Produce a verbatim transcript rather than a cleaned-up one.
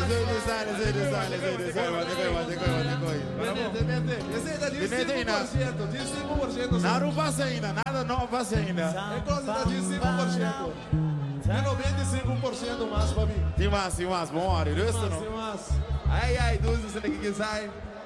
design, design, design, design, design, design, Depende, esse ainda diz cinco por cento, diz cinco por cento. Nada passa ainda, nada não passa ainda. É quase ainda diz cinco por cento. É noventa e cinco por cento mais para mim. Tem mais, tem mais, bom, olha, isso não. Tem mais. Ai, ai, duas, você tem que sai.